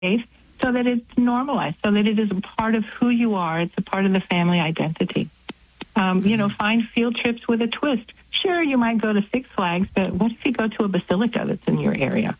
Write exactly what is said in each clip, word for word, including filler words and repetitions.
faith so that it's normalized, so that it is a part of who you are. It's a part of the family identity. Um, you know, find field trips with a twist. Sure, you might go to Six Flags, but what if you go to a basilica that's in your area?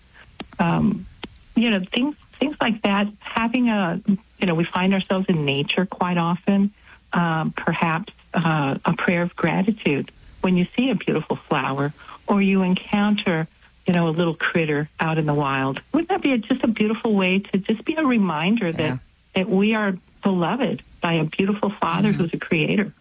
Um, you know, things things like that. Having a, you know, we find ourselves in nature quite often. Um, perhaps uh, a prayer of gratitude when you see a beautiful flower or you encounter, you know, a little critter out in the wild. Wouldn't that be a, just a beautiful way to just be a reminder that, yeah. that we are beloved by a beautiful Father Mm-hmm. who's a creator?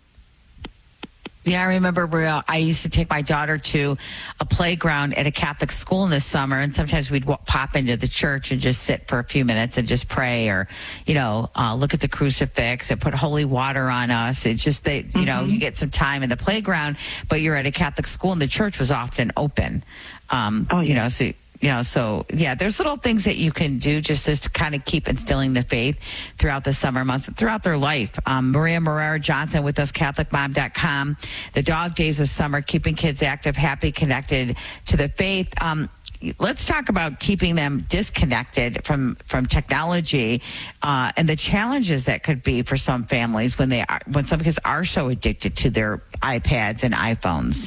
Yeah, I remember where I used to take my daughter to a playground at a Catholic school in the summer, and sometimes we'd w- pop into the church and just sit for a few minutes and just pray, or, you know, uh, look at the crucifix and put holy water on us. It's just that, you mm-hmm. know, you get some time in the playground, but you're at a Catholic school and the church was often open. Um, oh, yeah. You know, so... You know, so yeah, there's little things that you can do just to kind of keep instilling the faith throughout the summer months, throughout their life. Um, Maria Marrero Johnson with us, Catholic Mom dot com. The Dog Days of Summer, keeping kids active, happy, connected to the faith. Um, let's talk about keeping them disconnected from, from technology, uh, and the challenges that could be for some families when they are, when some kids are so addicted to their iPads and iPhones.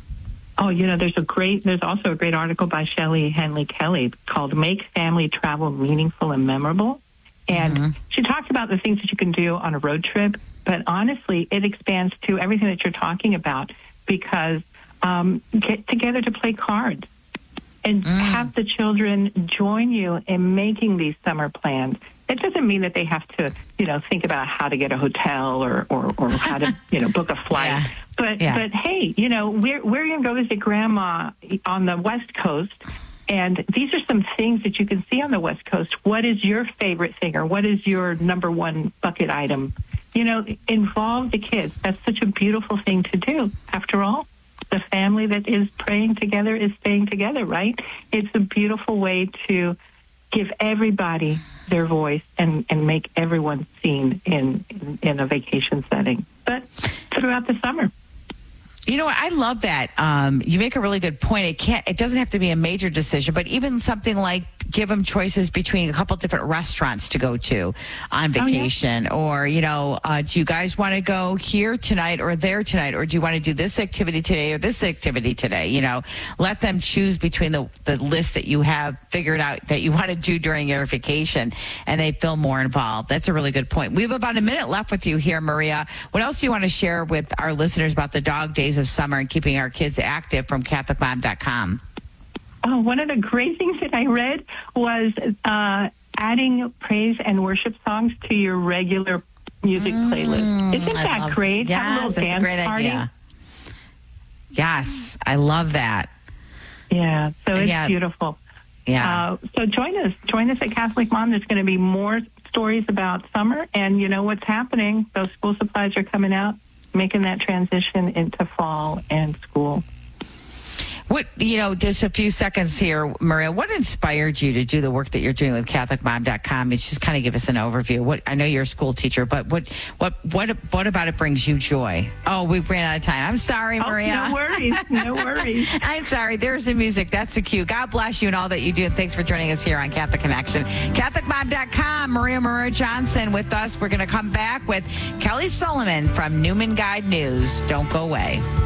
Oh, you know, there's a great, there's also a great article by Shelley Henley Kelly called Make Family Travel Meaningful and Memorable. And mm-hmm. she talks about the things that you can do on a road trip, but honestly, it expands to everything that you're talking about, because um, get together to play cards and mm. have the children join you in making these summer plans. It doesn't mean that they have to, you know, think about how to get a hotel or, or, or how to, you know, book a flight. Yeah. But, yeah. but hey, you know, we're, we're going to go visit Grandma on the West Coast, and these are some things that you can see on the West Coast. What is your favorite thing, or what is your number one bucket item? You know, involve the kids. That's such a beautiful thing to do. After all, the family that is praying together is staying together, right? It's a beautiful way to give everybody their voice and, and make everyone seen in, in, in a vacation setting, but throughout the summer. You know what? I love that. Um, you make a really good point. It can't, it doesn't have to be a major decision, but even something like give them choices between a couple different restaurants to go to on vacation. Oh, yeah. Or, you know, uh, do you guys want to go here tonight or there tonight? Or do you want to do this activity today or this activity today? You know, let them choose between the, the list that you have figured out that you want to do during your vacation, and they feel more involved. That's a really good point. We have about a minute left with you here, Maria. What else do you want to share with our listeners about the Dog Days of Summer and keeping our kids active from Catholic Mom dot com? Oh, one of the great things that I read was uh, adding praise and worship songs to your regular music mm, playlist. Isn't I that love, great? Yes, Have a little that's dance a great party. idea. Yes, I love that. Yeah, so it's yeah. beautiful. Yeah. Uh, so join us. Join us at Catholic Mom. There's going to be more stories about summer, and you know what's happening. Those school supplies are coming out, making that transition into fall and school. What, you know, just a few seconds here, Maria, what inspired you to do the work that you're doing with Catholic Mom dot com? It's just kind of give us an overview. What, I know you're a school teacher, but what, what, what, what about it brings you joy? Oh, we ran out of time. I'm sorry, Maria. Oh, no worries. No worries. I'm sorry. There's the music. That's the cue. God bless you and all that you do. And thanks for joining us here on Catholic Connection. Catholic Mom dot com, Maria Marrero Johnson with us. We're going to come back with Kelly Sullivan from Newman Guide News. Don't go away.